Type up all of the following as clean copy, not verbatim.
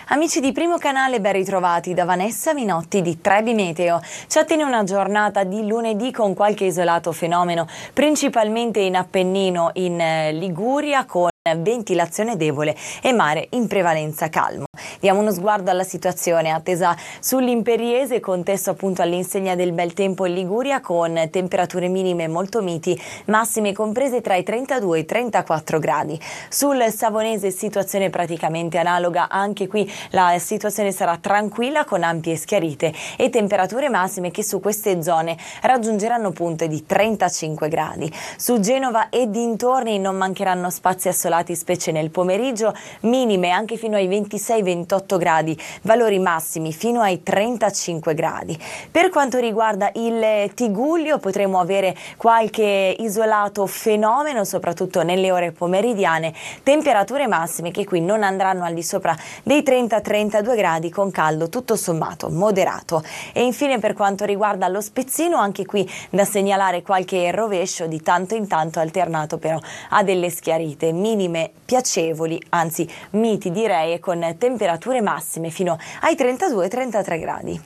Amici di Primo Canale, ben ritrovati da Vanessa Minotti di Trebi Meteo. Ci attende una giornata di lunedì con qualche isolato fenomeno, principalmente in Appennino, in Liguria, con ventilazione debole e mare in prevalenza calmo. Diamo uno sguardo alla situazione attesa sull'Imperiese, contesto appunto all'insegna del bel tempo in Liguria, con temperature minime molto miti, massime comprese tra i 32 e i 34 gradi. Sul Savonese situazione praticamente analoga, anche qui la situazione sarà tranquilla con ampie schiarite e temperature massime che su queste zone raggiungeranno punte di 35 gradi. Su Genova e dintorni non mancheranno spazi assolati, specie nel pomeriggio, minime anche fino ai 26-28 gradi, valori massimi fino ai 35 gradi. Per quanto riguarda il Tigullio, potremo avere qualche isolato fenomeno, soprattutto nelle ore pomeridiane, temperature massime che qui non andranno al di sopra dei 30-32 gradi, con caldo tutto sommato moderato. E infine per quanto riguarda lo Spezzino, anche qui da segnalare qualche rovescio di tanto in tanto, alternato però a delle schiarite, minime piacevoli, anzi miti direi, e con temperature massime fino ai 32-33 gradi.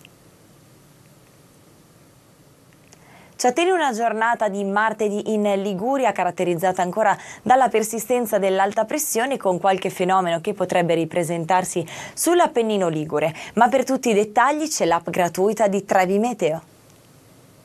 Ci attende una giornata di martedì in Liguria caratterizzata ancora dalla persistenza dell'alta pressione, con qualche fenomeno che potrebbe ripresentarsi sull'Appennino ligure. Ma per tutti i dettagli c'è l'app gratuita di Trebi Meteo.